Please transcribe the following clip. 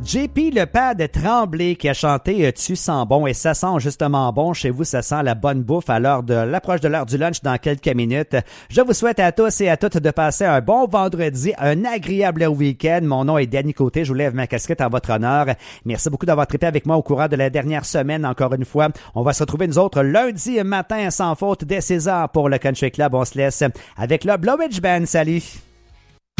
JP, le père de Tremblay, qui a chanté Tu sens bon, et ça sent justement bon chez vous, ça sent la bonne bouffe à l'approche de l'heure du lunch dans quelques minutes. Je vous souhaite à tous et à toutes de passer un bon vendredi, un agréable week-end. Mon nom est Danny Côté, je vous lève ma casquette en votre honneur. Merci beaucoup d'avoir trippé avec moi au courant de la dernière semaine, encore une fois. On va se retrouver nous autres lundi matin sans faute dès 6h pour le Country Club. On se laisse avec le Blowridge Band. Salut!